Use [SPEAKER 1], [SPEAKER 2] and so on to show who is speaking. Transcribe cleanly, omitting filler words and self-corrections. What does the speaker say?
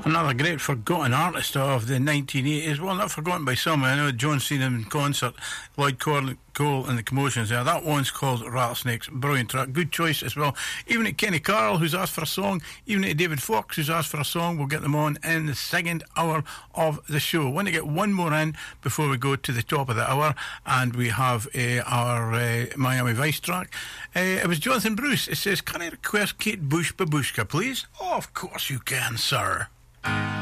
[SPEAKER 1] Another great forgotten artist of the 1980s. Well, not forgotten by some. I know John's seen him in concert. Lloyd Cole and the Commotions there. That one's called Rattlesnakes. Brilliant track. Good choice as well. Even at Kenny Carroll, who's asked for a song. Even at David Fox, who's asked for a song. We'll get them on in the second hour of the show. I want to get one more in before we go to the top of the hour. And we have our Miami Vice track. It was Jonathan Bruce. It says, can I request Kate Bush Babushka, please? Oh, of course you can, sir.